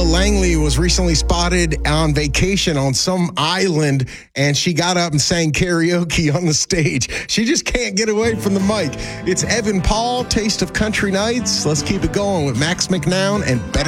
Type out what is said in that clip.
Langley was recently spotted on vacation on some island, and she got up and sang karaoke on the stage. She just can't get away from the mic. It's Evan Paul, Taste of Country Nights. Let's keep it going with Max McNown and Better